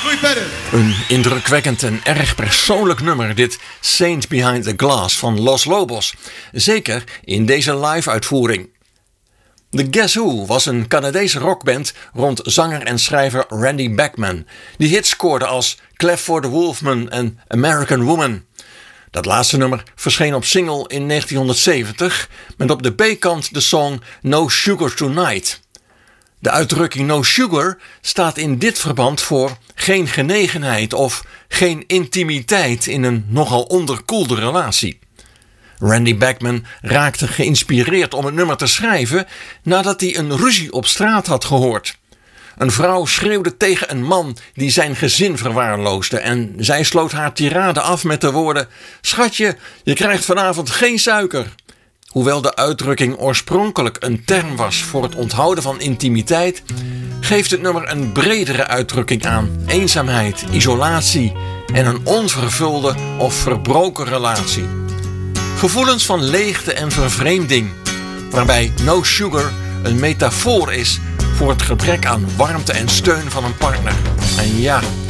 Een indrukwekkend en erg persoonlijk nummer, dit Saint Behind the Glass van Los Lobos. Zeker in deze live-uitvoering. The Guess Who was een Canadese rockband rond zanger en schrijver Randy Bachman, die hits scoorde als Clef for the Wolfman en American Woman. Dat laatste nummer verscheen op single in 1970 met op de B-kant de song No Sugar Tonight. De uitdrukking no sugar staat in dit verband voor geen genegenheid of geen intimiteit in een nogal onderkoelde relatie. Randy Bachman raakte geïnspireerd om het nummer te schrijven nadat hij een ruzie op straat had gehoord. Een vrouw schreeuwde tegen een man die zijn gezin verwaarloosde en zij sloot haar tirade af met de woorden: "Schatje, je krijgt vanavond geen suiker." Hoewel de uitdrukking oorspronkelijk een term was voor het onthouden van intimiteit, geeft het nummer een bredere uitdrukking aan eenzaamheid, isolatie en een onvervulde of verbroken relatie. Gevoelens van leegte en vervreemding, waarbij no sugar een metafoor is voor het gebrek aan warmte en steun van een partner. En ja,